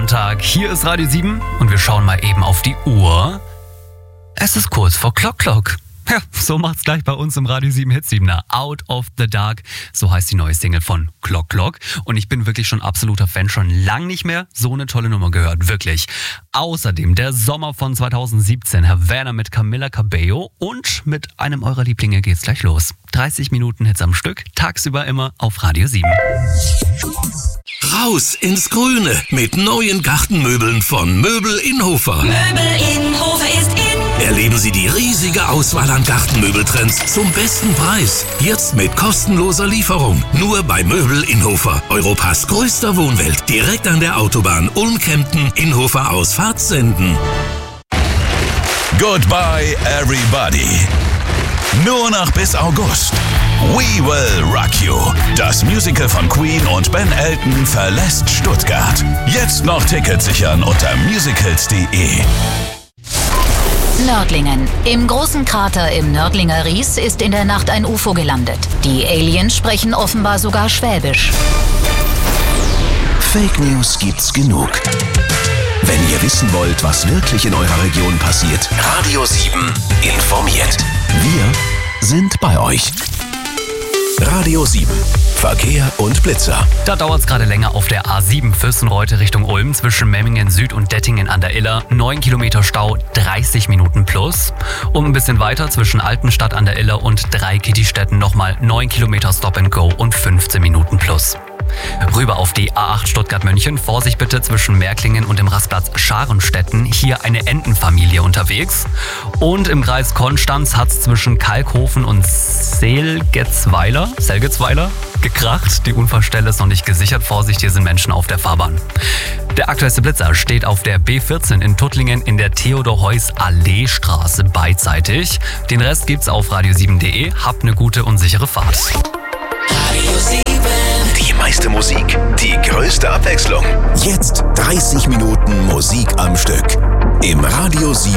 Sonntag. Hier ist Radio 7 und wir schauen mal eben auf die Uhr. Es ist kurz vor Clock. Ja, so macht's gleich bei uns im Radio 7 Hit 7er. Out of the Dark, so heißt die neue Single von Clock. Und ich bin wirklich schon absoluter Fan, schon lang nicht mehr so eine tolle Nummer gehört, wirklich. Außerdem der Sommer von 2017, Herr Werner mit Camila Cabello und mit einem eurer Lieblinge geht's gleich los. 30 Minuten Hits am Stück, tagsüber immer auf Radio 7. Raus ins Grüne mit neuen Gartenmöbeln von Möbel Inhofer. Möbel Inhofer ist in. Erleben Sie die riesige Auswahl an Gartenmöbeltrends zum besten Preis. Jetzt mit kostenloser Lieferung. Nur bei Möbel Inhofer. Europas größter Wohnwelt. Direkt an der Autobahn Ulm-Kempten, Inhofer Ausfahrt Senden. Goodbye everybody. Nur noch bis August. We Will Rock You. Das Musical von Queen und Ben Elton verlässt Stuttgart. Jetzt noch Tickets sichern unter musicals.de. Nördlingen. Im großen Krater im Nördlinger Ries ist in der Nacht ein UFO gelandet. Die Aliens sprechen offenbar sogar Schwäbisch. Fake News gibt's genug. Wenn ihr wissen wollt, was wirklich in eurer Region passiert, Radio 7 informiert. Wir sind bei euch. Radio 7. Verkehr und Blitzer. Da dauert es gerade länger auf der A7 Fürstenreute Richtung Ulm zwischen Memmingen Süd und Dettingen an der Iller. 9 Kilometer Stau, 30 Minuten plus. Und ein bisschen weiter zwischen Altenstadt an der Iller und Dreikietistetten nochmal 9 Kilometer Stop and Go und 15 Minuten plus. Rüber auf die A8 Stuttgart-München. Vorsicht bitte zwischen Märklingen und dem Rastplatz Scharenstetten. Hier eine Entenfamilie unterwegs. Und im Kreis Konstanz hat es zwischen Kalkhofen und Selgetzweiler gekracht. Die Unfallstelle ist noch nicht gesichert. Vorsicht, hier sind Menschen auf der Fahrbahn. Der aktuellste Blitzer steht auf der B14 in Tuttlingen in der Theodor-Heuss-Allee-Straße beidseitig. Den Rest gibt's auf radio7.de. Habt eine gute und sichere Fahrt. Radio 7. Die meiste Musik, die größte Abwechslung. Jetzt 30 Minuten Musik am Stück. Im Radio 7